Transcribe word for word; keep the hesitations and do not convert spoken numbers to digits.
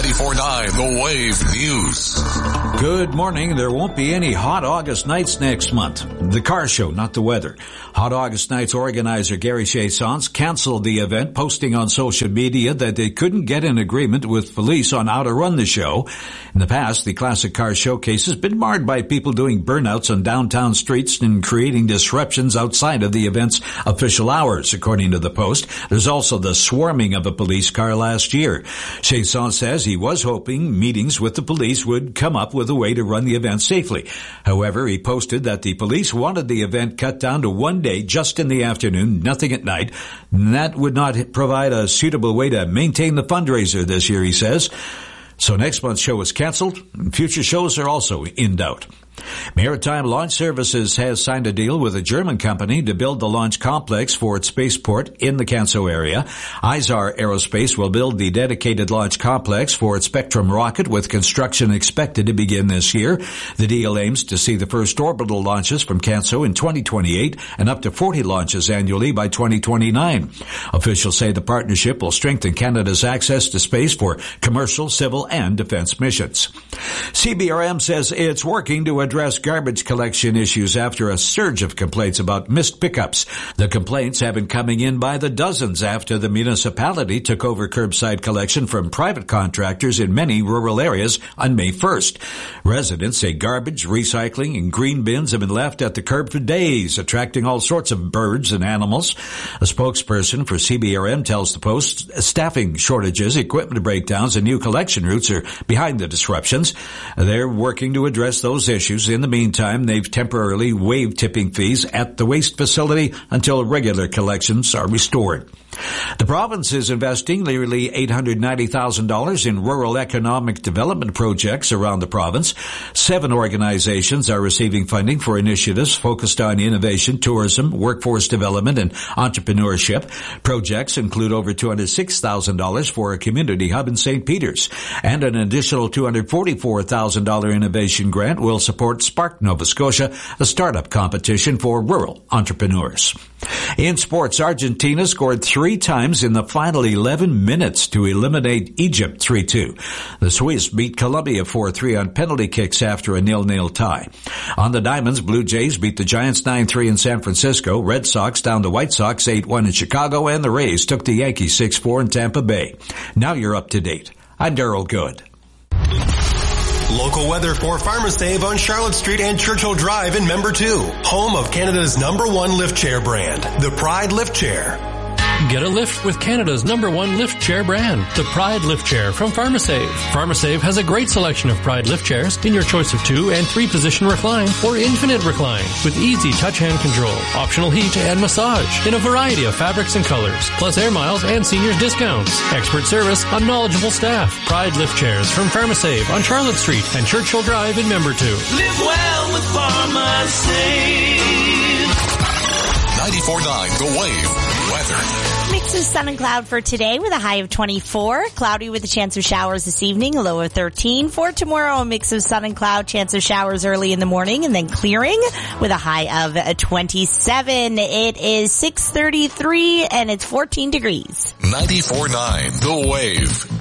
ninety-four point nine The Wave News. Good morning. There won't be any hot August nights next month. The car show, not the weather. Hot August Nights organizer Gary Chassons canceled the event, posting on social media that they couldn't get an agreement with police on how to run the show. In the past, the classic car showcase has been marred by people doing burnouts on downtown streets and creating disruptions outside of the event's official hours, according to the post. There's also the swarming of a police car last year. Chassons says he was hoping meetings with the police would come up with a way to run the event safely. However, he posted that the police wanted the event cut down to one day just in the afternoon, nothing at night. And that would not provide a suitable way to maintain the fundraiser this year, he says. So next month's show is canceled, and future shows are also in doubt. Maritime Launch Services has signed a deal with a German company to build the launch complex for its spaceport in the Canso area. Izar Aerospace will build the dedicated launch complex for its Spectrum rocket, with construction expected to begin this year. The deal aims to see the first orbital launches from Canso in twenty twenty-eight and up to forty launches annually by twenty twenty-nine. Officials say the partnership will strengthen Canada's access to space for commercial, civil, and defense missions. C B R M says it's working to address garbage collection issues after a surge of complaints about missed pickups. The complaints have been coming in by the dozens after the municipality took over curbside collection from private contractors in many rural areas on May first. Residents say garbage, recycling, and green bins have been left at the curb for days, attracting all sorts of birds and animals. A spokesperson for C B R M tells the Post staffing shortages, equipment breakdowns, and new collection routes are behind the disruptions. They're working to address those issues. In the meantime, they've temporarily waived tipping fees at the waste facility until regular collections are restored. The province is investing nearly eight hundred ninety thousand dollars in rural economic development projects around the province. Seven organizations are receiving funding for initiatives focused on innovation, tourism, workforce development, and entrepreneurship. Projects include over two hundred six thousand dollars for a community hub in Saint Peters, and an additional two hundred forty-four thousand dollars innovation grant will support Spark Nova Scotia, a startup competition for rural entrepreneurs. In sports, Argentina scored three times in the final eleven minutes to eliminate Egypt three two. The Swiss beat Colombia four three on penalty kicks after a nil-nil tie. On the Diamonds, Blue Jays beat the Giants nine three in San Francisco. Red Sox down the White Sox eight one in Chicago, and the Rays took the Yankees six four in Tampa Bay. Now you're up to date. I'm Daryl Good. Local weather for Farmers Save on Charlotte Street and Churchill Drive in Member two. Home of Canada's number one lift chair brand, the Pride Lift Chair. Get a lift with Canada's number one lift chair brand, the Pride Lift Chair from PharmaSave. PharmaSave has a great selection of Pride lift chairs in your choice of two and three position recline or infinite recline with easy touch hand control, optional heat and massage in a variety of fabrics and colors, plus air miles and seniors discounts. Expert service on knowledgeable staff. Pride lift chairs from PharmaSave on Charlotte Street and Churchill Drive in Member two. Live well with PharmaSave. ninety-four point nine The Wave. Weather. Mix of sun and cloud for today with a high of twenty-four. Cloudy with a chance of showers this evening, a low of thirteen. For tomorrow, a mix of sun and cloud, chance of showers early in the morning, and then clearing with a high of twenty-seven. It is six thirty-three and it's fourteen degrees. ninety-four point nine The Wave.